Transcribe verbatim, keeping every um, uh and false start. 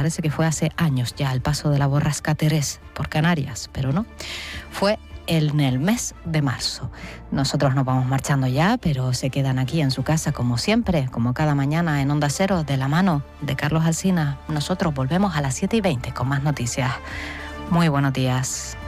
parece que fue hace años ya el paso de la borrasca Terés por Canarias, pero no, fue en el mes de marzo. Nosotros nos vamos marchando ya, pero se quedan aquí en su casa como siempre, como cada mañana en Onda Cero, de la mano de Carlos Alsina. Nosotros volvemos a las siete y veinte con más noticias. Muy buenos días.